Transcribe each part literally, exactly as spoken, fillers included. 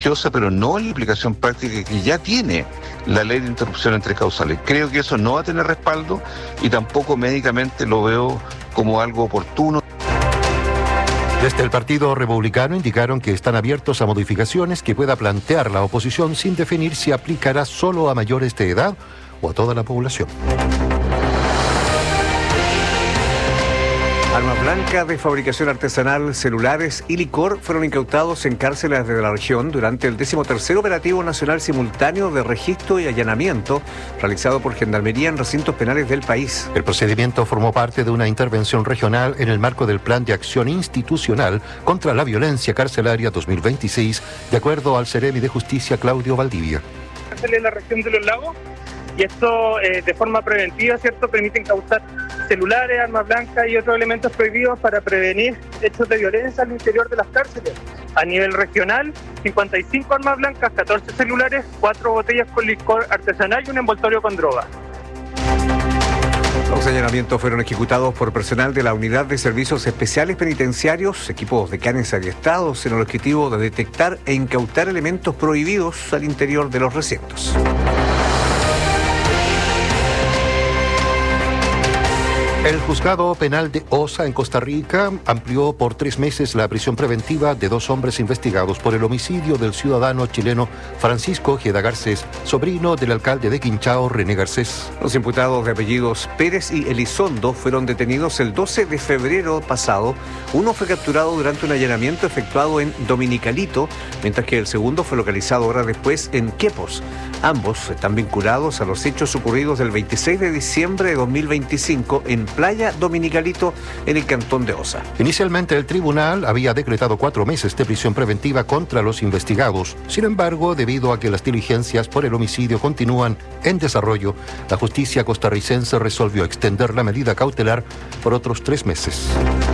pero no en la aplicación práctica que ya tiene la ley de interrupción entre causales. Creo que eso no va a tener respaldo y tampoco médicamente lo veo como algo oportuno. Desde el Partido Republicano indicaron que están abiertos a modificaciones que pueda plantear la oposición sin definir si aplicará solo a mayores de edad o a toda la población. Armas blancas de fabricación artesanal, celulares y licor fueron incautados en cárceles de la región durante el decimotercer Operativo Nacional Simultáneo de Registro y Allanamiento realizado por Gendarmería en recintos penales del país. El procedimiento formó parte de una intervención regional en el marco del Plan de Acción Institucional contra la Violencia Carcelaria dos mil veintiséis, de acuerdo al Ceremi de Justicia Claudio Valdivia. En la región de los lagos, y esto eh, de forma preventiva, ¿cierto?, permite incautar celulares, armas blancas y otros elementos prohibidos para prevenir hechos de violencia al interior de las cárceles. A nivel regional, cincuenta y cinco armas blancas, catorce celulares, cuatro botellas con licor artesanal y un envoltorio con droga. Los allanamientos fueron ejecutados por personal de la Unidad de Servicios Especiales Penitenciarios, equipos de canes adiestados en el objetivo de detectar e incautar elementos prohibidos al interior de los recintos. El juzgado penal de Osa, en Costa Rica, amplió por tres meses la prisión preventiva de dos hombres investigados por el homicidio del ciudadano chileno Francisco Ojeda Garcés, sobrino del alcalde de Quinchao, René Garcés. Los imputados de apellidos Pérez y Elizondo fueron detenidos el doce de febrero pasado. Uno fue capturado durante un allanamiento efectuado en Dominicalito, mientras que el segundo fue localizado horas después en Quepos. Ambos están vinculados a los hechos ocurridos el veintiséis de diciembre de dos mil veinticinco en Playa Dominicalito, en el cantón de Osa. Inicialmente el tribunal había decretado cuatro meses de prisión preventiva contra los investigados. Sin embargo, debido a que las diligencias por el homicidio continúan en desarrollo, la justicia costarricense resolvió extender la medida cautelar por otros tres meses.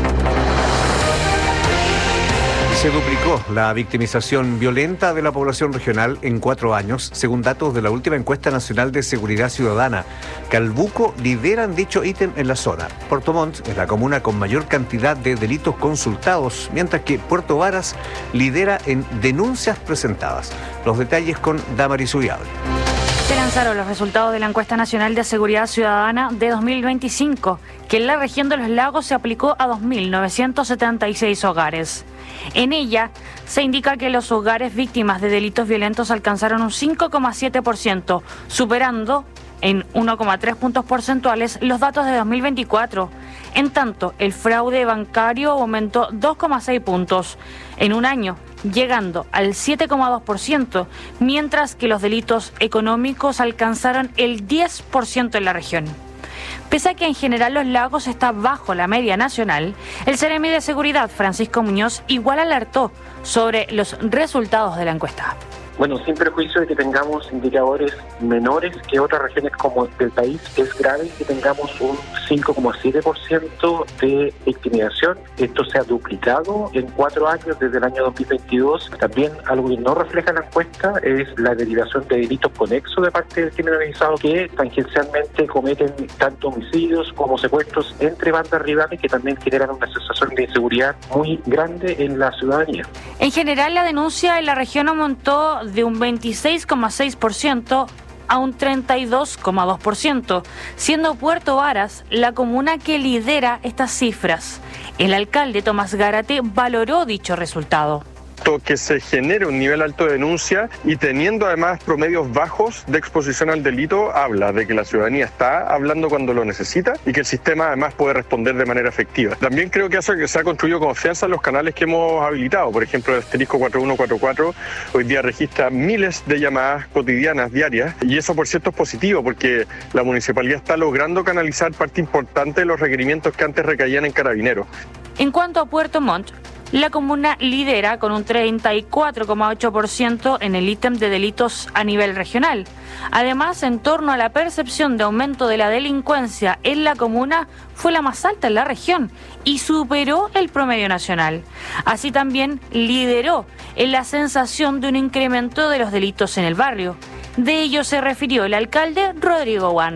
Se duplicó la victimización violenta de la población regional en cuatro años, según datos de la última encuesta nacional de seguridad ciudadana. Calbuco lidera en dicho ítem en la zona. Puerto Montt es la comuna con mayor cantidad de delitos consultados, mientras que Puerto Varas lidera en denuncias presentadas. Los detalles con Damaris Ubiable. Se lanzaron los resultados de la encuesta nacional de seguridad ciudadana de dos mil veinticinco, que en la región de los lagos se aplicó a dos mil novecientos setenta y seis hogares. En ella se indica que los hogares víctimas de delitos violentos alcanzaron un cinco coma siete por ciento, superando en uno coma tres puntos porcentuales los datos de dos mil veinticuatro. En tanto, el fraude bancario aumentó dos coma seis puntos en un año, llegando al siete coma dos por ciento, mientras que los delitos económicos alcanzaron el diez por ciento en la región. Pese a que en general los lagos está bajo la media nacional, el Ceremi de Seguridad, Francisco Muñoz, igual alertó sobre los resultados de la encuesta. Bueno, sin perjuicio de que tengamos indicadores menores que otras regiones como del país, es grave que tengamos un cinco coma siete por ciento de victimización. Esto se ha duplicado en cuatro años desde el año dos mil veintidós. También algo que no refleja la encuesta es la derivación de delitos conexos de parte del crimen organizado que tangencialmente cometen tanto homicidios como secuestros entre bandas rivales que también generan una sensación de inseguridad muy grande en la ciudadanía. En general, la denuncia en la región aumentó de un veintiséis coma seis por ciento a un treinta y dos coma dos por ciento, siendo Puerto Varas la comuna que lidera estas cifras. El alcalde Tomás Gárate valoró dicho resultado. Que se genere un nivel alto de denuncia y teniendo además promedios bajos de exposición al delito, habla de que la ciudadanía está hablando cuando lo necesita y que el sistema además puede responder de manera efectiva. También creo que hace que se ha construido confianza en los canales que hemos habilitado. Por ejemplo, el asterisco cuatro uno cuatro cuatro hoy día registra miles de llamadas cotidianas, diarias, y eso por cierto es positivo porque la municipalidad está logrando canalizar parte importante de los requerimientos que antes recaían en Carabineros. En cuanto a Puerto Montt, la comuna lidera con un treinta y cuatro coma ocho por ciento en el ítem de delitos a nivel regional. Además, en torno a la percepción de aumento de la delincuencia en la comuna, fue la más alta en la región y superó el promedio nacional. Así también lideró en la sensación de un incremento de los delitos en el barrio. De ello se refirió el alcalde Rodrigo Wainwright.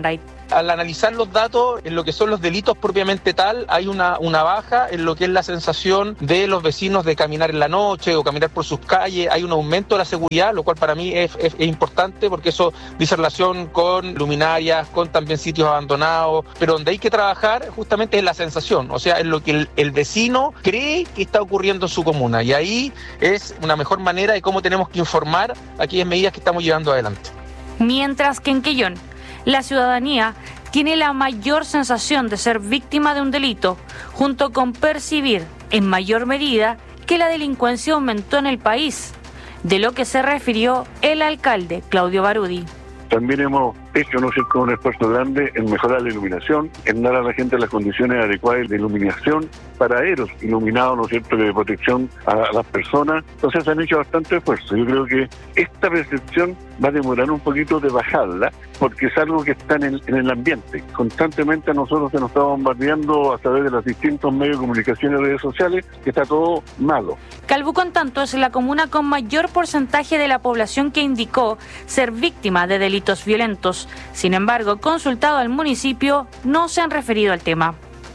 Al analizar los datos en lo que son los delitos propiamente tal, hay una, una baja en lo que es la sensación de los vecinos de caminar en la noche o caminar por sus calles. Hay un aumento de la seguridad, lo cual para mí es, es, es importante porque eso dice relación con luminarias, con también sitios abandonados, pero donde hay que trabajar justamente es la sensación, o sea, en lo que el, el vecino cree que está ocurriendo en su comuna, y ahí es una mejor manera de cómo tenemos que informar aquellas medidas que estamos llevando adelante. Mientras que en Quellón, la ciudadanía tiene la mayor sensación de ser víctima de un delito, junto con percibir en mayor medida que la delincuencia aumentó en el país, de lo que se refirió el alcalde Claudio Barudi. También hemos hecho, ¿no es cierto?, un esfuerzo grande en mejorar la iluminación, en dar a la gente las condiciones adecuadas de iluminación, paraderos iluminados, ¿no es cierto?, de protección a las personas. Entonces se han hecho bastante esfuerzo. Yo creo que esta percepción va a demorar un poquito de bajarla, porque es algo que está en el, en el ambiente. Constantemente a nosotros se nos está bombardeando a través de los distintos medios de comunicación y redes sociales que está todo malo. Calbuco, en tanto, es la comuna con mayor porcentaje de la población que indicó ser víctima de delitos violentos. Sin embargo, consultado al municipio, no se han referido al tema.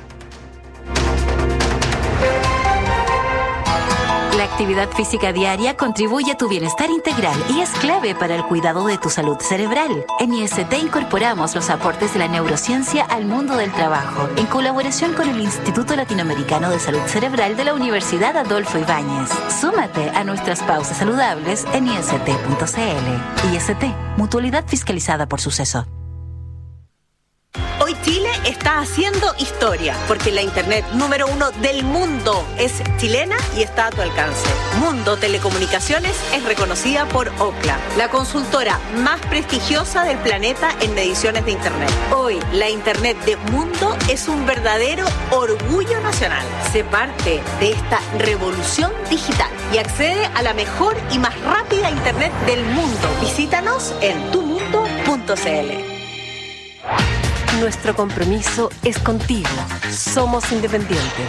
La actividad física diaria contribuye a tu bienestar integral y es clave para el cuidado de tu salud cerebral. En I S T incorporamos los aportes de la neurociencia al mundo del trabajo, en colaboración con el Instituto Latinoamericano de Salud Cerebral de la Universidad Adolfo Ibáñez. Súmate a nuestras pausas saludables en i s t punto c l. I S T, mutualidad fiscalizada por Suceso. Hoy Chile está haciendo historia, porque la internet número uno del mundo es chilena y está a tu alcance. Mundo Telecomunicaciones es reconocida por Ookla, la consultora más prestigiosa del planeta en mediciones de internet. Hoy, la internet de Mundo es un verdadero orgullo nacional. Sé parte de esta revolución digital y accede a la mejor y más rápida internet del mundo. Visítanos en tu mundo punto c l. Nuestro compromiso es contigo. Somos independientes.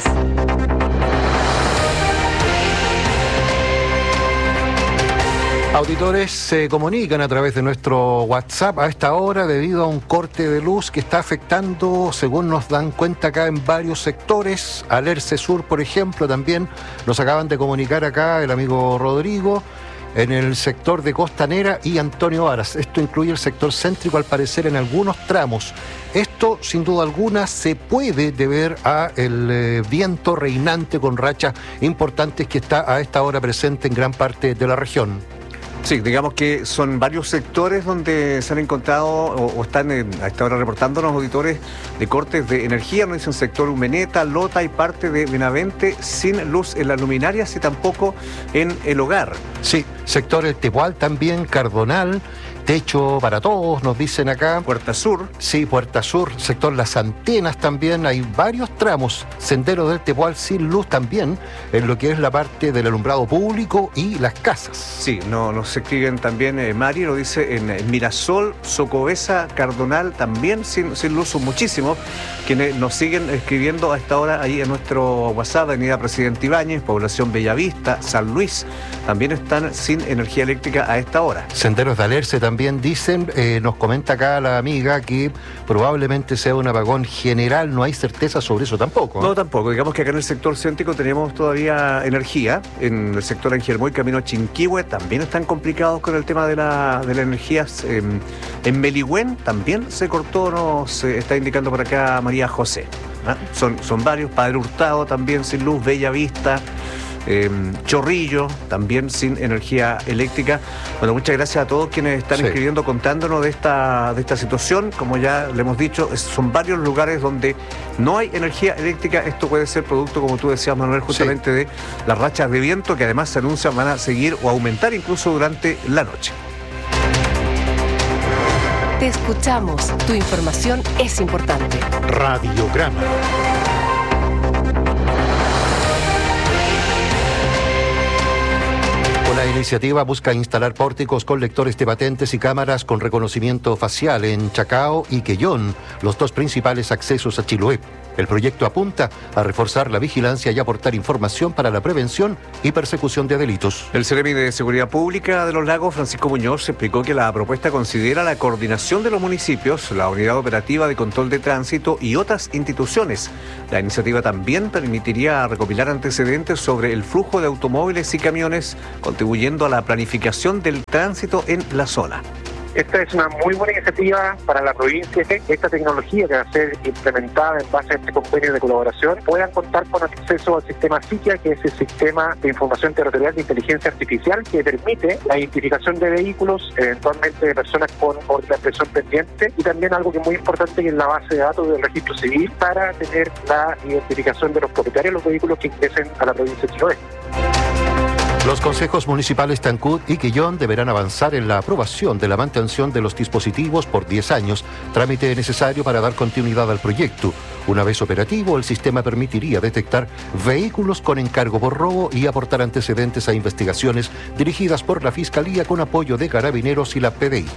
Auditores se comunican a través de nuestro WhatsApp a esta hora debido a un corte de luz que está afectando, según nos dan cuenta acá, en varios sectores. Alerce Sur, por ejemplo, también nos acaban de comunicar acá el amigo Rodrigo, en el sector de Costanera y Antonio Varas. Esto incluye el sector céntrico, al parecer, en algunos tramos. Esto, sin duda alguna, se puede deber a el eh, viento reinante con rachas importantes que está a esta hora presente en gran parte de la región. Sí, digamos que son varios sectores donde se han encontrado o, o están en, a esta hora reportándonos auditores de cortes de energía. No es un sector Humeneta, Lota y parte de Benavente sin luz en las luminarias y tampoco en el hogar. Sí, sector El Tepual también, Cardonal, techo para todos, nos dicen acá. Puerta Sur. Sí, Puerta Sur, sector Las Antenas también, hay varios tramos. Sendero del Tepual sin luz también, en lo que es la parte del alumbrado público y las casas. Sí, no, nos escriben también, eh, Mari lo dice, en eh, Mirasol, Socobesa, Cardonal, también sin, sin luz, son muchísimos quienes nos siguen escribiendo a esta hora ahí en nuestro WhatsApp. Avenida Presidente Ibáñez, Población Bellavista, San Luis, también están sin energía eléctrica a esta hora. Senderos de Alerce también dicen, eh, nos comenta acá la amiga que probablemente sea un apagón general, no hay certeza sobre eso tampoco. No, tampoco, digamos que acá en el sector céntrico tenemos todavía energía, en el sector Angelmoy, camino a Chinquihue, también están complicados con el tema de la, de la energía. Eh, en Meligüén también se cortó, nos eh, está indicando por acá María José. ¿Ah? Son, son varios, Padre Hurtado también sin luz, Bella Vista, eh, Chorrillo también sin energía eléctrica. Bueno, muchas gracias a todos quienes están sí. escribiendo, contándonos de esta, de esta situación. Como ya le hemos dicho, es, son varios lugares donde no hay energía eléctrica. Esto puede ser producto, como tú decías, Manuel, justamente sí. de las rachas de viento que además se anuncian van a seguir o aumentar incluso durante la noche. Te escuchamos. Tu información es importante. Radiograma. Una iniciativa busca instalar pórticos con lectores de patentes y cámaras con reconocimiento facial en Chacao y Quellón, los dos principales accesos a Chiloé. El proyecto apunta a reforzar la vigilancia y aportar información para la prevención y persecución de delitos. El Ceremi de Seguridad Pública de los Lagos, Francisco Muñoz, explicó que la propuesta considera la coordinación de los municipios, la Unidad Operativa de Control de Tránsito y otras instituciones. La iniciativa también permitiría recopilar antecedentes sobre el flujo de automóviles y camiones, contribuyendo a la planificación del tránsito en la zona. Esta es una muy buena iniciativa para la provincia. Esta tecnología que va a ser implementada en base a este convenio de colaboración puedan contar con acceso al sistema SICIA, que es el Sistema de Información Territorial de Inteligencia Artificial, que permite la identificación de vehículos, eventualmente de personas con orden de aprehensión pendiente, y también algo que es muy importante, que es la base de datos del registro civil, para tener la identificación de los propietarios de los vehículos que ingresen a la provincia de Chiloé. Los consejos municipales Tancud y Quillón deberán avanzar en la aprobación de la mantención de los dispositivos por diez años, trámite necesario para dar continuidad al proyecto. Una vez operativo, el sistema permitiría detectar vehículos con encargo por robo y aportar antecedentes a investigaciones dirigidas por la Fiscalía con apoyo de Carabineros y la P D I.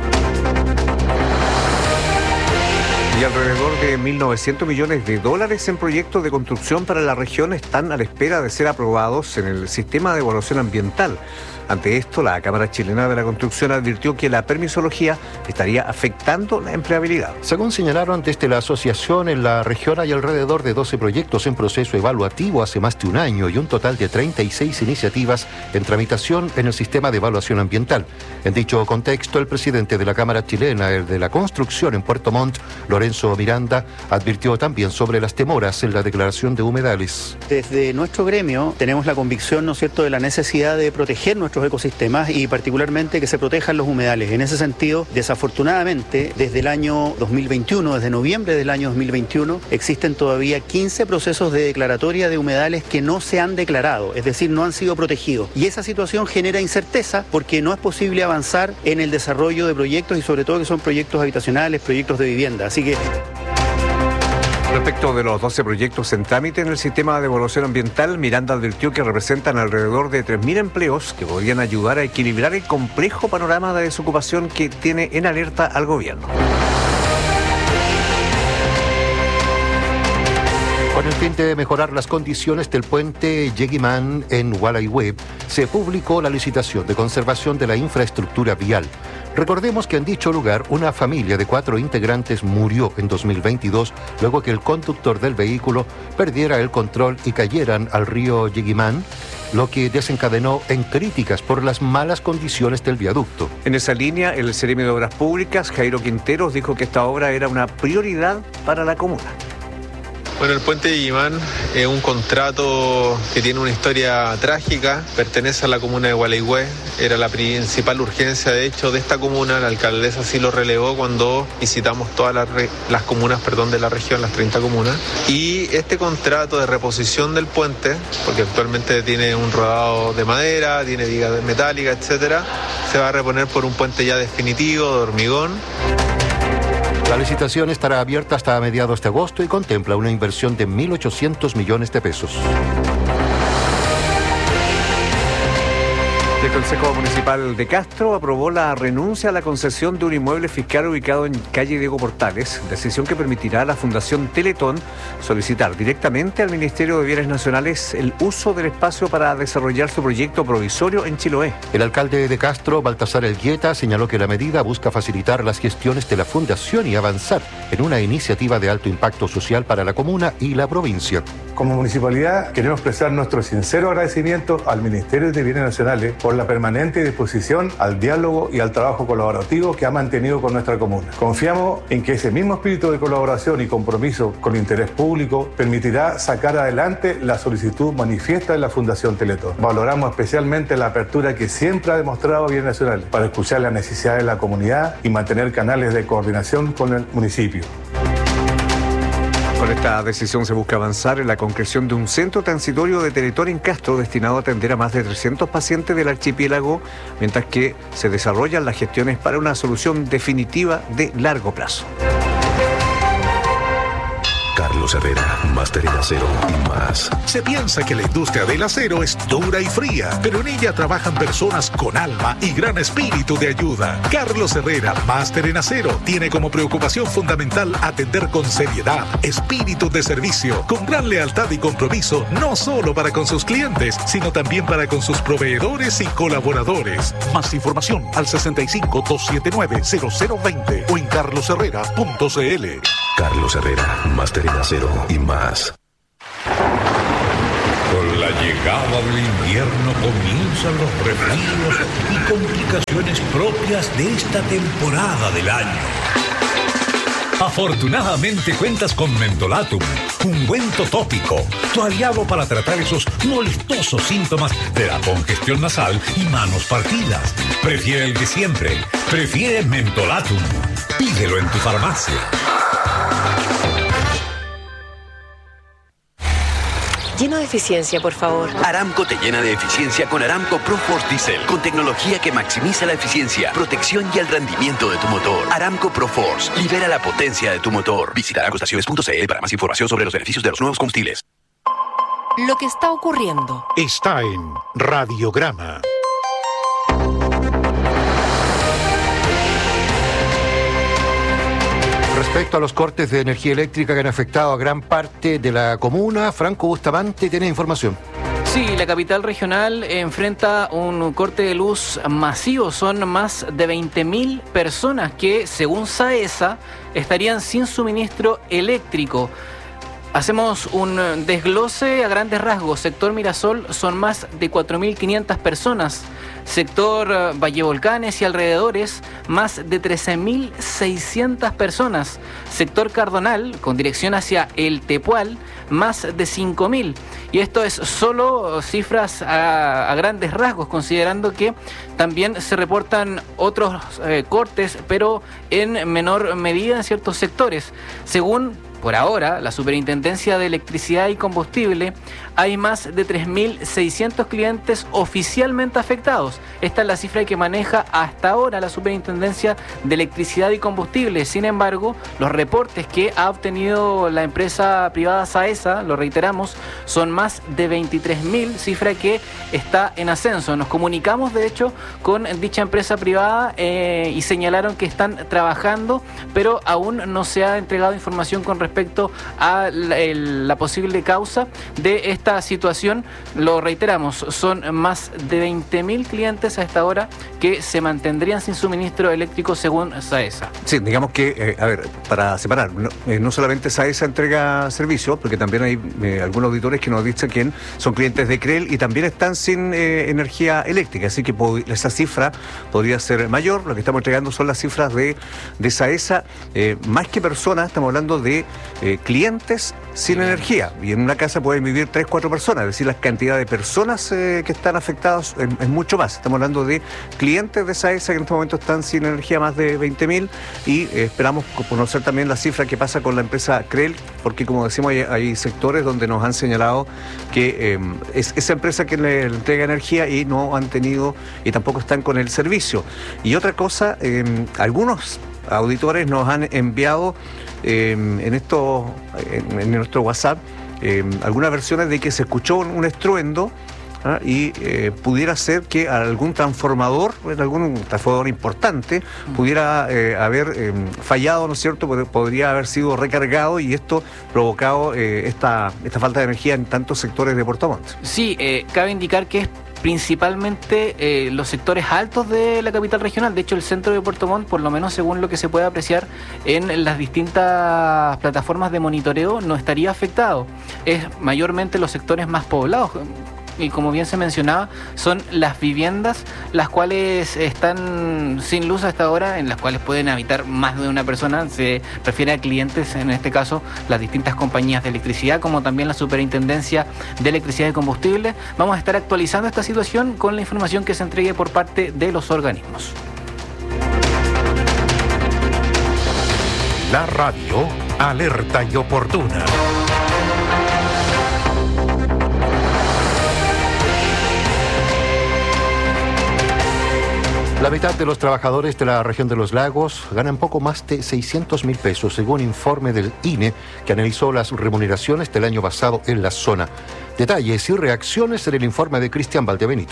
Y alrededor de mil novecientos millones de dólares en proyectos de construcción para la región están a la espera de ser aprobados en el sistema de evaluación ambiental. Ante esto, la Cámara Chilena de la Construcción advirtió que la permisología estaría afectando la empleabilidad. Según señalaron desde la asociación, en la región hay alrededor de doce proyectos en proceso evaluativo hace más de un año y un total de treinta y seis iniciativas en tramitación en el sistema de evaluación ambiental. En dicho contexto, el presidente de la Cámara Chilena, el de la Construcción en Puerto Montt, Lorenzo Miranda, advirtió también sobre las demoras en la declaración de humedales. Desde nuestro gremio tenemos la convicción, ¿no es cierto?, de la necesidad de proteger nuestros ecosistemas y particularmente que se protejan los humedales. En ese sentido, desafortunadamente, desde el año dos mil veintiuno, desde noviembre del año dos mil veintiuno, existen todavía quince procesos de declaratoria de humedales que no se han declarado, es decir, no han sido protegidos. Y esa situación genera incerteza porque no es posible avanzar en el desarrollo de proyectos y sobre todo que son proyectos habitacionales, proyectos de vivienda. Así que... Respecto de los doce proyectos en trámite en el sistema de evaluación ambiental, Miranda advirtió que representan alrededor de tres mil empleos que podrían ayudar a equilibrar el complejo panorama de desocupación que tiene en alerta al gobierno. Con el fin de mejorar las condiciones del puente Yeguimán en Gualeguay, se publicó la licitación de conservación de la infraestructura vial. Recordemos que en dicho lugar una familia de cuatro integrantes murió en dos mil veintidós luego que el conductor del vehículo perdiera el control y cayeran al río Yeguimán, lo que desencadenó en críticas por las malas condiciones del viaducto. En esa línea, el Ceremi de Obras Públicas, Jairo Quinteros, dijo que esta obra era una prioridad para la comuna. Bueno, el puente de Yeguimán es un contrato que tiene una historia trágica, pertenece a la comuna de Gualeguay, era la principal urgencia de hecho de esta comuna, la alcaldesa sí lo relevó cuando visitamos todas las, re, las comunas perdón, de la región, las treinta comunas, y este contrato de reposición del puente, porque actualmente tiene un rodado de madera, tiene viga metálica, etcétera, se va a reponer por un puente ya definitivo de hormigón. La licitación estará abierta hasta mediados de agosto y contempla una inversión de mil ochocientos millones de pesos. El Consejo Municipal de Castro aprobó la renuncia a la concesión de un inmueble fiscal ubicado en calle Diego Portales, decisión que permitirá a la Fundación Teletón solicitar directamente al Ministerio de Bienes Nacionales el uso del espacio para desarrollar su proyecto provisorio en Chiloé. El alcalde de Castro, Baltasar Elgueta, señaló que la medida busca facilitar las gestiones de la Fundación y avanzar en una iniciativa de alto impacto social para la comuna y la provincia. Como municipalidad queremos expresar nuestro sincero agradecimiento al Ministerio de Bienes Nacionales por la permanente disposición al diálogo y al trabajo colaborativo que ha mantenido con nuestra comuna. Confiamos en que ese mismo espíritu de colaboración y compromiso con el interés público permitirá sacar adelante la solicitud manifiesta de la Fundación Teletón. Valoramos especialmente la apertura que siempre ha demostrado Bienes Nacionales para escuchar las necesidades de la comunidad y mantener canales de coordinación con el municipio. Con esta decisión se busca avanzar en la concreción de un centro transitorio de Teletón en Castro destinado a atender a más de trescientos pacientes del archipiélago, mientras que se desarrollan las gestiones para una solución definitiva de largo plazo. Carlos Carlos Herrera, máster en acero y más. Se piensa que la industria del acero es dura y fría, pero en ella trabajan personas con alma y gran espíritu de ayuda. Carlos Herrera, máster en acero, tiene como preocupación fundamental atender con seriedad, espíritu de servicio, con gran lealtad y compromiso, no solo para con sus clientes, sino también para con sus proveedores y colaboradores. Más información al sesenta y cinco, doscientos setenta y nueve, cero cero veinte o en carlos herrera punto c l. Carlos Herrera, máster en acero y más. Con la llegada del invierno comienzan los resfríos y complicaciones propias de esta temporada del año. Afortunadamente cuentas con Mentolatum, ungüento tópico, tu aliado para tratar esos molestosos síntomas de la congestión nasal y manos partidas. Prefiere el de siempre, prefiere Mentolatum. Pídelo en tu farmacia. Lleno de eficiencia, por favor. Aramco te llena de eficiencia con Aramco ProForce Diesel, con tecnología que maximiza la eficiencia, protección y el rendimiento de tu motor. Aramco ProForce, libera la potencia de tu motor. Visita aramco estaciones punto c l para más información sobre los beneficios de los nuevos combustibles. Lo que está ocurriendo está en Radiograma. Respecto a los cortes de energía eléctrica que han afectado a gran parte de la comuna, Franco Bustamante tiene información. Sí, la capital regional enfrenta un corte de luz masivo. Son más de veinte mil personas que, según SAESA, estarían sin suministro eléctrico. Hacemos un desglose a grandes rasgos. Sector Mirasol son más de cuatro mil quinientas personas. Sector Valle Volcanes y alrededores, más de trece mil seiscientas personas. Sector Cardonal, con dirección hacia El Tepual, más de cinco mil. Y esto es solo cifras a, a grandes rasgos, considerando que también se reportan otros eh, cortes, pero en menor medida en ciertos sectores. Según, por ahora, la Superintendencia de Electricidad y Combustible, hay más de tres mil seiscientos clientes oficialmente afectados. Esta es la cifra que maneja hasta ahora la Superintendencia de Electricidad y Combustible. Sin embargo, los reportes que ha obtenido la empresa privada SAESA, lo reiteramos, son más de veintitrés mil, cifra que está en ascenso. Nos comunicamos, de hecho, con dicha empresa privada eh, y señalaron que están trabajando, pero aún no se ha entregado información con respecto a la, el, la posible causa de esta situación. Lo reiteramos, son más de veinte mil clientes a esta hora que se mantendrían sin suministro eléctrico según SAESA. Sí, digamos que, eh, a ver, para separar, no, eh, no solamente SAESA entrega servicios, porque también hay eh, algunos auditores que nos dicen que son clientes de CREL y también están sin eh, energía eléctrica, así que esa cifra podría ser mayor. Lo que estamos entregando son las cifras de, de SAESA, eh, más que personas, estamos hablando de eh, clientes sin energía, y en una casa pueden vivir tres, cuatro personas, es decir, la cantidad de personas eh, que están afectadas es, es mucho más. Estamos hablando de clientes de SAESA que en este momento están sin energía, más de veinte mil, y eh, esperamos conocer también la cifra que pasa con la empresa CREL, porque como decimos, hay, hay sectores donde nos han señalado que eh, es esa empresa que le, le entrega energía y no han tenido, y tampoco están con el servicio. Y otra cosa, eh, algunos auditores nos han enviado eh, en esto, en, en nuestro WhatsApp, eh, algunas versiones de que se escuchó un, un estruendo, ¿ah? y eh, pudiera ser que algún transformador, algún transformador importante, pudiera eh, haber eh, fallado, ¿no es cierto? Podría haber sido recargado y esto provocado eh, esta, esta falta de energía en tantos sectores de Puerto Montt. Sí, eh, cabe indicar que es principalmente eh, los sectores altos de la capital regional. De hecho, el centro de Puerto Montt, por lo menos según lo que se puede apreciar en las distintas plataformas de monitoreo, no estaría afectado. Es mayormente los sectores más poblados. Y como bien se mencionaba, son las viviendas las cuales están sin luz hasta ahora, en las cuales pueden habitar más de una persona. Se refiere a clientes, en este caso, las distintas compañías de electricidad, como también la Superintendencia de Electricidad y Combustible. Vamos a estar actualizando esta situación con la información que se entregue por parte de los organismos. La radio alerta y oportuna. La mitad de los trabajadores de la región de los lagos ganan poco más de seiscientos mil pesos, según informe del I N E, que analizó las remuneraciones del año pasado en la zona. Detalles y reacciones en el informe de Cristian Valdebenito.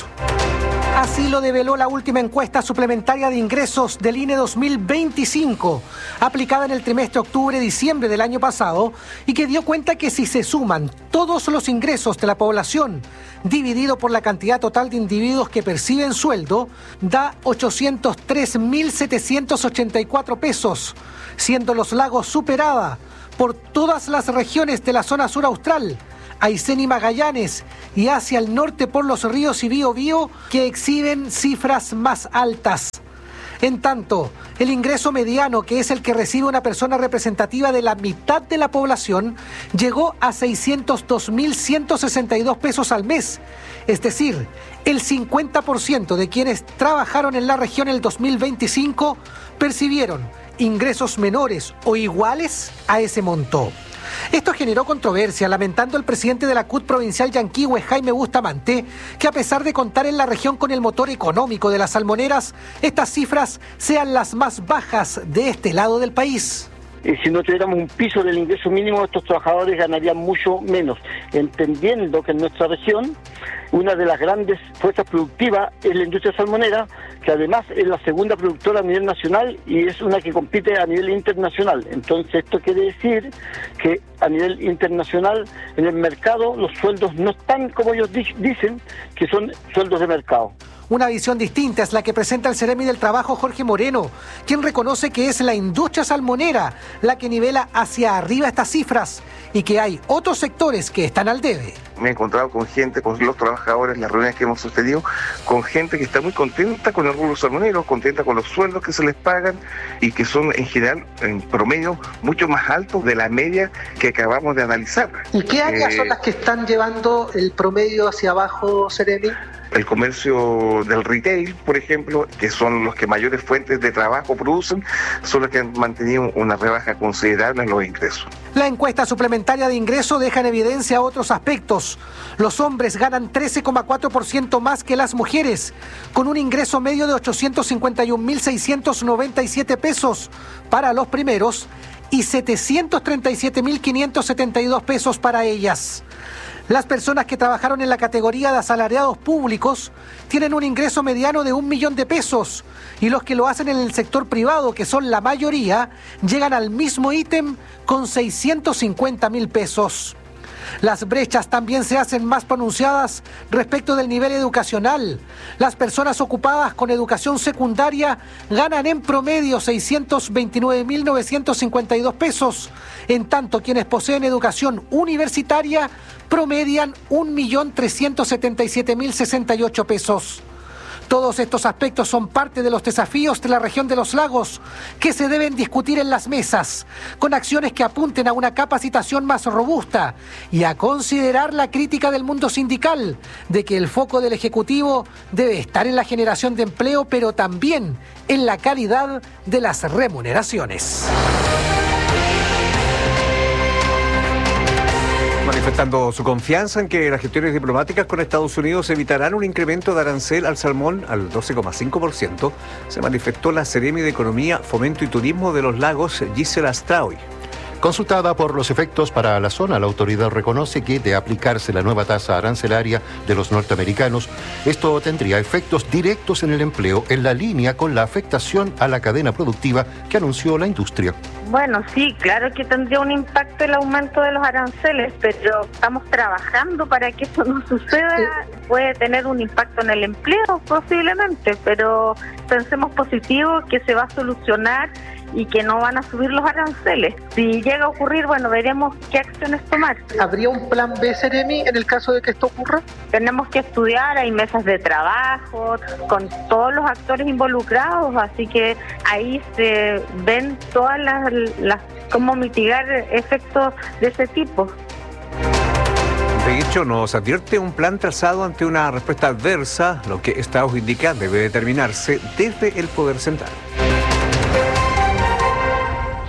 Así lo develó la última encuesta suplementaria de ingresos del I N E dos mil veinticinco, aplicada en el trimestre octubre-diciembre del año pasado, y que dio cuenta que si se suman todos los ingresos de la población, dividido por la cantidad total de individuos que perciben sueldo, da ochocientos tres mil setecientos ochenta y cuatro pesos, siendo Los Lagos superada por todas las regiones de la zona sur austral, Aysén y Magallanes, y hacia el norte por los ríos y Biobío, que exhiben cifras más altas. En tanto, el ingreso mediano, que es el que recibe una persona representativa de la mitad de la población, llegó a seiscientos dos mil ciento sesenta y dos pesos al mes. Es decir, el cincuenta por ciento de quienes trabajaron en la región el dos mil veinticinco percibieron ingresos menores o iguales a ese monto. Esto generó controversia, lamentando el presidente de la C U T provincial Yanquihue, Jaime Bustamante, que a pesar de contar en la región con el motor económico de las salmoneras, estas cifras sean las más bajas de este lado del país. Y si no tuviéramos un piso del ingreso mínimo, estos trabajadores ganarían mucho menos, entendiendo que en nuestra región una de las grandes fuerzas productivas es la industria salmonera, que además es la segunda productora a nivel nacional y es una que compite a nivel internacional. Entonces esto quiere decir que a nivel internacional en el mercado los sueldos no están como ellos di- dicen que son sueldos de mercado. Una visión distinta es la que presenta el Ceremi del Trabajo, Jorge Moreno, quien reconoce que es la industria salmonera la que nivela hacia arriba estas cifras y que hay otros sectores que están al debe. Me he encontrado con gente, con los trabajadores, las reuniones que hemos sostenido, con gente que está muy contenta con el rubro salmonero, contenta con los sueldos que se les pagan y que son en general, en promedio, mucho más altos de la media que acabamos de analizar. ¿Y qué áreas eh, son las que están llevando el promedio hacia abajo, Ceremi? El comercio del retail, por ejemplo, que son los que mayores fuentes de trabajo producen, son los que han mantenido una rebaja considerable en los ingresos. La encuesta suplementaria de ingreso deja en evidencia otros aspectos. Los hombres ganan trece coma cuatro por ciento más que las mujeres, con un ingreso medio de ochocientos cincuenta y un mil seiscientos noventa y siete pesos para los primeros y setecientos treinta y siete mil quinientos setenta y dos pesos para ellas. Las personas que trabajaron en la categoría de asalariados públicos tienen un ingreso mediano de un millón de pesos y los que lo hacen en el sector privado, que son la mayoría, llegan al mismo ítem con seiscientos cincuenta mil pesos. Las brechas también se hacen más pronunciadas respecto del nivel educacional. Las personas ocupadas con educación secundaria ganan en promedio seiscientos veintinueve mil novecientos cincuenta y dos pesos, en tanto quienes poseen educación universitaria promedian un millón trescientos setenta y siete mil sesenta y ocho pesos. Todos estos aspectos son parte de los desafíos de la región de los lagos que se deben discutir en las mesas, con acciones que apunten a una capacitación más robusta y a considerar la crítica del mundo sindical de que el foco del Ejecutivo debe estar en la generación de empleo, pero también en la calidad de las remuneraciones. Manifestando su confianza en que las gestiones diplomáticas con Estados Unidos evitarán un incremento de arancel al salmón al doce coma cinco por ciento, se manifestó la Ceremi de Economía, Fomento y Turismo de los Lagos, Gisela Straui. Consultada por los efectos para la zona, la autoridad reconoce que, de aplicarse la nueva tasa arancelaria de los norteamericanos, esto tendría efectos directos en el empleo, en la línea con la afectación a la cadena productiva que anunció la industria. Bueno, sí, claro que tendría un impacto el aumento de los aranceles, pero estamos trabajando para que eso no suceda. Puede tener un impacto en el empleo posiblemente, pero pensemos positivo que se va a solucionar y que no van a subir los aranceles. Si llega a ocurrir, bueno, veremos qué acciones tomar. ¿Habría un plan B, Ceremi, en el caso de que esto ocurra? Tenemos que estudiar, hay mesas de trabajo con todos los actores involucrados, así que ahí se ven todas las, las cómo mitigar efectos de ese tipo. De hecho, nos advierte un plan trazado ante una respuesta adversa, lo que Estados indica debe determinarse desde el Poder Central.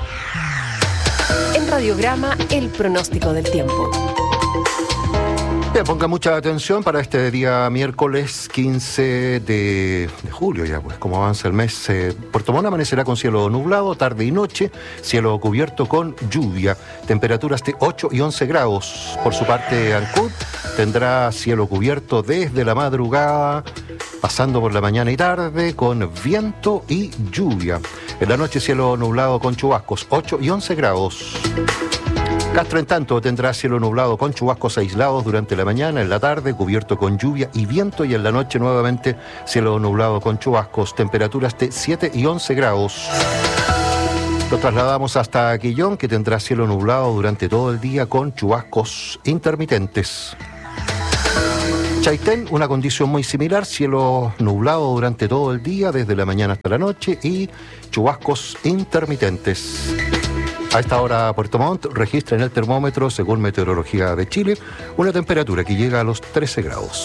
En Radiograma, el pronóstico del tiempo. Bien, ponga mucha atención para este día miércoles quince de, de julio, ya pues, como avanza el mes. Eh, Puerto Montt amanecerá con cielo nublado, tarde y noche, cielo cubierto con lluvia, temperaturas de ocho y once grados. Por su parte, Ancud tendrá cielo cubierto desde la madrugada, pasando por la mañana y tarde, con viento y lluvia. En la noche, cielo nublado con chubascos, ocho y once grados. Castro, en tanto, tendrá cielo nublado con chubascos aislados durante la mañana, en la tarde cubierto con lluvia y viento, y en la noche nuevamente cielo nublado con chubascos, temperaturas de siete y once grados. Lo trasladamos hasta Quillón, que tendrá cielo nublado durante todo el día con chubascos intermitentes. Chaitén, una condición muy similar, cielo nublado durante todo el día, desde la mañana hasta la noche, y chubascos intermitentes. A esta hora, Puerto Montt registra en el termómetro, según Meteorología de Chile, una temperatura que llega a los trece grados.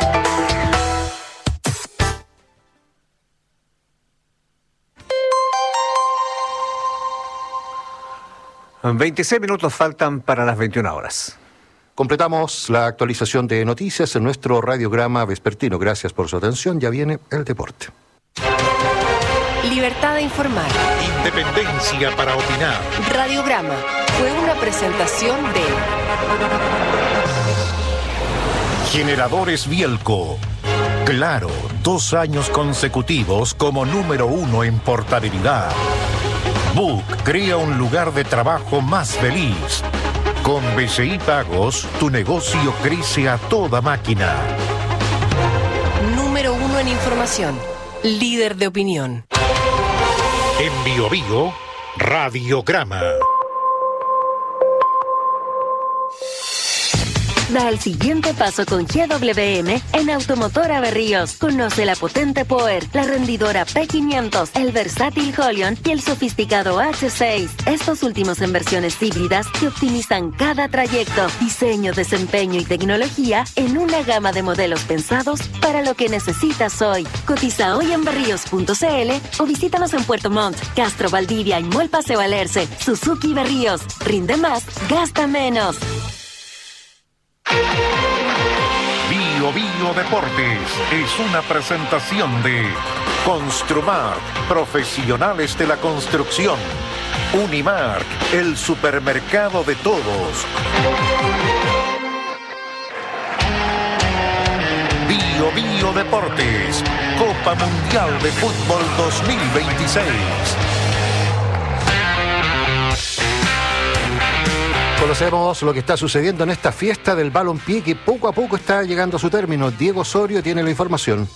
veintiséis minutos faltan para las veintiuna horas. Completamos la actualización de noticias en nuestro radiograma vespertino. Gracias por su atención. Ya viene el deporte. Libertad de informar. Independencia para opinar. Radiograma fue una presentación de Generadores Bielco. Claro, dos años consecutivos como número uno en portabilidad. Book crea un lugar de trabajo más feliz. Con B C I Pagos, tu negocio crece a toda máquina. Número uno en información. Líder de opinión. En Bio Bio, Radiograma. Da el siguiente paso con G W M en Automotora Berríos. Conoce la potente Power, la rendidora P quinientos, el versátil Holion y el sofisticado H seis. Estos últimos en versiones híbridas que optimizan cada trayecto, diseño, desempeño y tecnología en una gama de modelos pensados para lo que necesitas hoy. Cotiza hoy en berríos punto c l o visítanos en Puerto Montt, Castro, Valdivia y Mall Paseo Alerce. Suzuki Berríos. Rinde más, gasta menos. Bio Bio Deportes es una presentación de Construmar, profesionales de la construcción. Unimark, el supermercado de todos. Bio Bio Deportes, Copa Mundial de Fútbol dos mil veintiséis. Conocemos lo que está sucediendo en esta fiesta del balompié que poco a poco está llegando a su término. Diego Osorio tiene la información.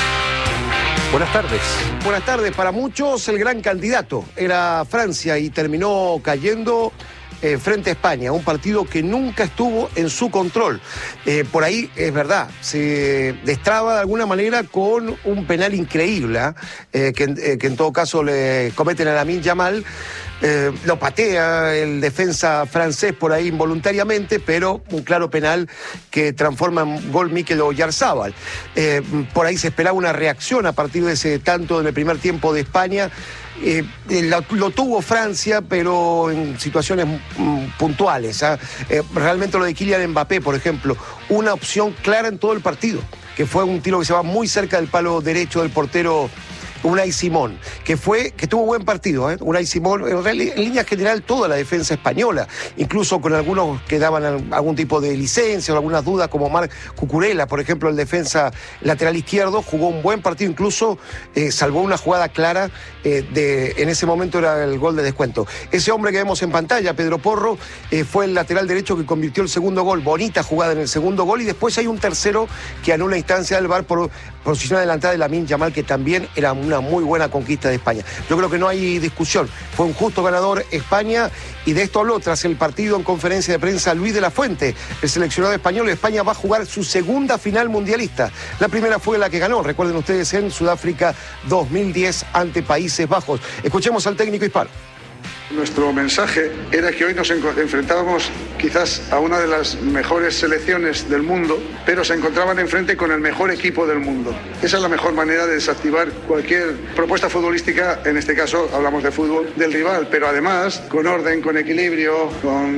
Buenas tardes. Buenas tardes. Para muchos el gran candidato era Francia y terminó cayendo eh, frente a España, un partido que nunca estuvo en su control. Eh, por ahí es verdad, se destraba de alguna manera con un penal increíble, eh, que, eh, que en todo caso le cometen a Lamine Yamal. Eh, lo patea el defensa francés por ahí involuntariamente, pero un claro penal que transforma en gol Mikel Oyarzabal. Eh, por ahí se esperaba una reacción a partir de ese tanto en el primer tiempo de España. Eh, lo, lo tuvo Francia, pero en situaciones mm, puntuales. ¿eh? Eh, realmente lo de Kylian Mbappé, por ejemplo, una opción clara en todo el partido, que fue un tiro que se va muy cerca del palo derecho del portero Unai Simón, que fue que tuvo buen partido, ¿eh? Unai Simón, en, en línea general toda la defensa española, incluso con algunos que daban algún tipo de licencia o algunas dudas, como Marc Cucurella, por ejemplo, el defensa lateral izquierdo, jugó un buen partido, incluso eh, salvó una jugada clara, eh, de, en ese momento era el gol de descuento. Ese hombre que vemos en pantalla, Pedro Porro, eh, fue el lateral derecho que convirtió el segundo gol, bonita jugada en el segundo gol, y después hay un tercero que anula instancia del V A R por posición adelantada de Lamine Yamal, que también era una muy buena conquista de España. Yo creo que no hay discusión, fue un justo ganador España, y de esto habló tras el partido en conferencia de prensa Luis de la Fuente, el seleccionado español. España va a jugar su segunda final mundialista. La primera fue la que ganó, recuerden ustedes, en Sudáfrica dos mil diez ante Países Bajos. Escuchemos al técnico hispano. Nuestro mensaje era que hoy nos enfrentábamos quizás a una de las mejores selecciones del mundo, pero se encontraban enfrente con el mejor equipo del mundo. Esa es la mejor manera de desactivar cualquier propuesta futbolística, en este caso hablamos de fútbol, del rival, pero además con orden, con equilibrio, con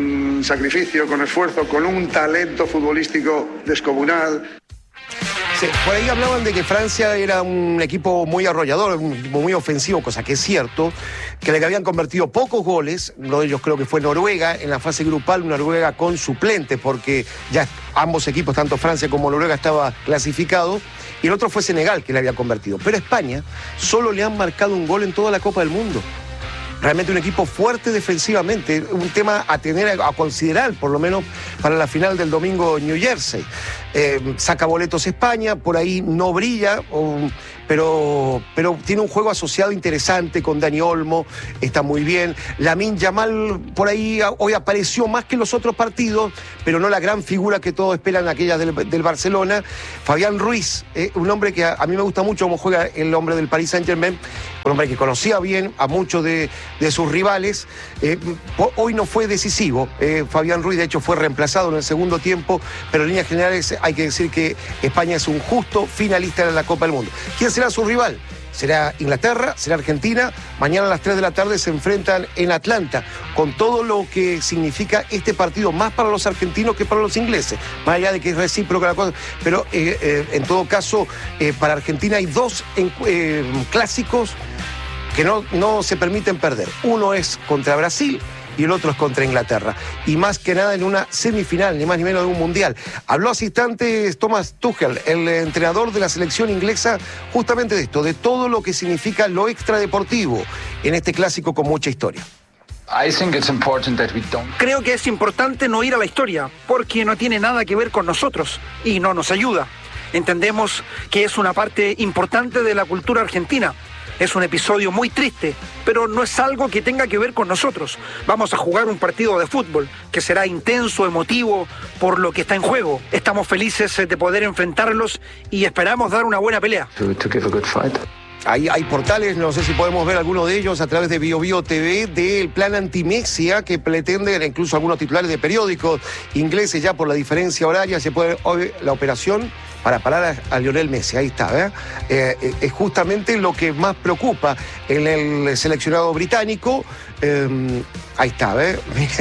con sacrificio, con esfuerzo, con un talento futbolístico descomunal. Sí, por ahí hablaban de que Francia era un equipo muy arrollador, un equipo muy ofensivo, cosa que es cierto, que le habían convertido pocos goles. Uno de ellos creo que fue Noruega en la fase grupal, una Noruega con suplente, porque ya ambos equipos, tanto Francia como Noruega, estaba clasificado. Y el otro fue Senegal, que le había convertido. Pero a España solo le han marcado un gol en toda la Copa del Mundo. Realmente un equipo fuerte defensivamente, un tema a tener a considerar, por lo menos para la final del domingo en New Jersey. Eh, saca boletos España, por ahí no brilla, um, pero, pero tiene un juego asociado interesante con Dani Olmo, está muy bien. Lamine Yamal por ahí hoy apareció más que en los otros partidos, pero no la gran figura que todos esperan, aquella del, del Barcelona. Fabián Ruiz, eh, un hombre que a, a mí me gusta mucho cómo juega el hombre del Paris Saint-Germain, un hombre que conocía bien a muchos de, de sus rivales. Eh, hoy no fue decisivo, eh, Fabián Ruiz de hecho fue reemplazado en el segundo tiempo, pero en líneas generales hay que decir que España es un justo finalista de la Copa del Mundo. ¿Quién será su rival? Será Inglaterra, será Argentina. Mañana a las tres de la tarde se enfrentan en Atlanta, con todo lo que significa este partido, más para los argentinos que para los ingleses, más allá de que es recíproca la cosa. Pero eh, eh, en todo caso, eh, para Argentina hay dos en, eh, clásicos que no, no se permiten perder. Uno es contra Brasil y el otro es contra Inglaterra. Y más que nada en una semifinal, ni más ni menos de un mundial. Habló hace instantes Thomas Tuchel, el entrenador de la selección inglesa, justamente de esto, de todo lo que significa lo extradeportivo en este clásico con mucha historia. Creo que es importante no ir a la historia, porque no tiene nada que ver con nosotros y no nos ayuda. Entendemos que es una parte importante de la cultura argentina. Es un episodio muy triste, pero no es algo que tenga que ver con nosotros. Vamos a jugar un partido de fútbol que será intenso, emotivo, por lo que está en juego. Estamos felices de poder enfrentarlos y esperamos dar una buena pelea. Hay, hay portales, no sé si podemos ver alguno de ellos a través de Bio Bio T V, del plan antimexia que pretenden, incluso algunos titulares de periódicos ingleses, ya por la diferencia horaria, se puede hoy la operación para parar a, a Lionel Messi. Ahí está, ¿eh? Eh, es justamente lo que más preocupa en el seleccionado británico. Eh, ahí está, ¿eh?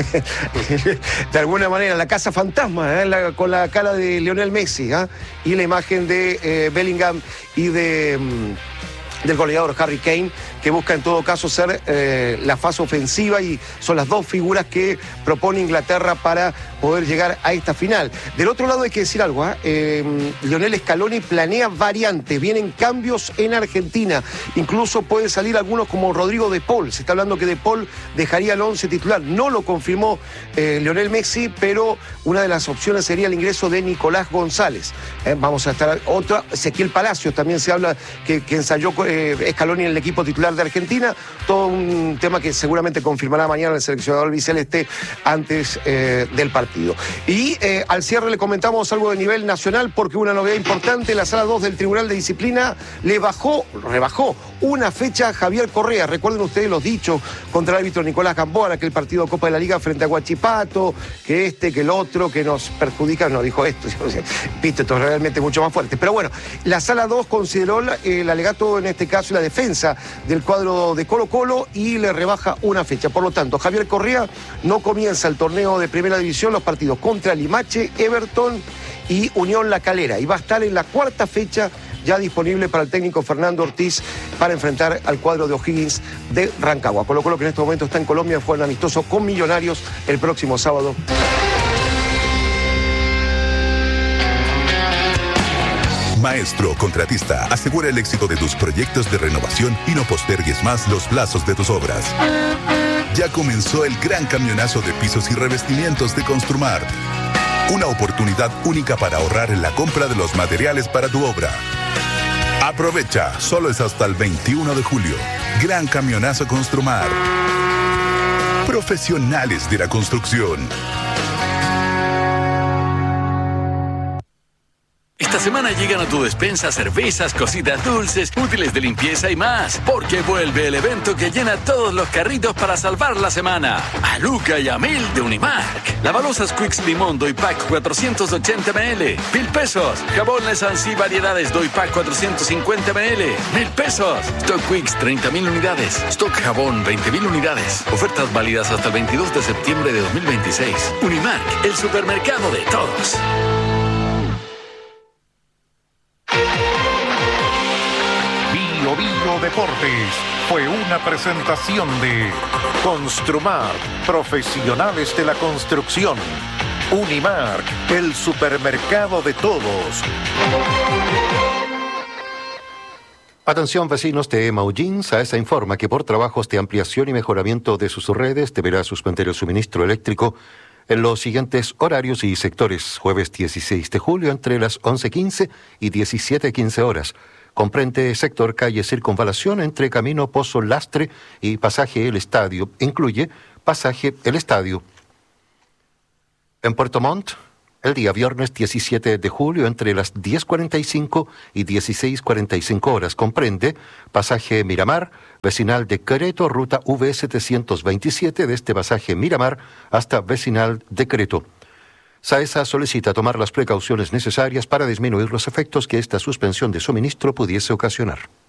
De alguna manera, la casa fantasma, ¿eh? la, con la cara de Lionel Messi, ¿eh? Y la imagen de eh, Bellingham y de... Um, del goleador Harry Kane, que busca en todo caso ser eh, la fase ofensiva, y son las dos figuras que propone Inglaterra para poder llegar a esta final. Del otro lado hay que decir algo, ¿eh? Eh, Lionel Scaloni planea variantes, vienen cambios en Argentina, incluso pueden salir algunos como Rodrigo De Paul, se está hablando que De Paul dejaría el once titular, no lo confirmó eh, Lionel Messi, pero una de las opciones sería el ingreso de Nicolás González. Eh, vamos a estar otra, Ezequiel Palacios también se habla que, que ensayó eh, Scaloni en el equipo titular de Argentina, todo un tema que seguramente confirmará mañana el seleccionador albiceleste antes eh, del partido. Y eh, al cierre le comentamos algo de nivel nacional, porque una novedad importante, la sala dos del Tribunal de Disciplina le bajó, rebajó una fecha a Javier Correa. Recuerden ustedes los dichos contra el árbitro Nicolás Gamboa en aquel partido de Copa de la Liga frente a Huachipato, que este, que el otro, que nos perjudica, no dijo esto, viste, esto es realmente mucho más fuerte. Pero bueno, la sala dos consideró el alegato, en este caso, la defensa del cuadro de Colo Colo, y le rebaja una fecha. Por lo tanto, Javier Correa no comienza el torneo de Primera División, los partidos contra Limache, Everton y Unión La Calera, y va a estar en la cuarta fecha ya disponible para el técnico Fernando Ortiz para enfrentar al cuadro de O'Higgins de Rancagua. Colo Colo, que en este momento está en Colombia, juega amistoso con Millonarios el próximo sábado. Maestro Contratista, asegura el éxito de tus proyectos de renovación y no postergues más los plazos de tus obras. Ya comenzó el gran camionazo de pisos y revestimientos de Construmart. Una oportunidad única para ahorrar en la compra de los materiales para tu obra. Aprovecha, solo es hasta el veintiuno de julio. Gran camionazo Construmart. Profesionales de la construcción. Esta semana llegan a tu despensa cervezas, cositas dulces, útiles de limpieza y más, porque vuelve el evento que llena todos los carritos para salvar la semana. A Luca y a Mil de Unimark. Lavalosas Quicks Limón Doypack cuatrocientos ochenta mililitros. Mil pesos. Jabón Lesansi Variedades Doypack cuatrocientos cincuenta mililitros. Mil pesos. Stock Quicks treinta mil unidades. Stock Jabón veinte mil unidades. Ofertas válidas hasta el veintidós de septiembre de dos mil veintiséis. Unimark, el supermercado de todos. Bio Bio Deportes fue una presentación de Construmar, profesionales de la construcción. Unimark, el supermercado de todos. Atención vecinos de Maullín, SAESA informa que por trabajos de ampliación y mejoramiento de sus redes deberá suspender el suministro eléctrico en los siguientes horarios y sectores. Jueves dieciséis de julio entre las once quince y diecisiete quince horas. Comprende sector calle Circunvalación entre Camino Pozo Lastre y Pasaje El Estadio. Incluye Pasaje El Estadio. En Puerto Montt, el día viernes diecisiete de julio entre las diez cuarenta y cinco y dieciséis cuarenta y cinco horas. Comprende Pasaje Miramar, Vecinal de Quereto, ruta V setecientos veintisiete desde Pasaje Miramar hasta Vecinal de Quereto. SAESA solicita tomar las precauciones necesarias para disminuir los efectos que esta suspensión de suministro pudiese ocasionar.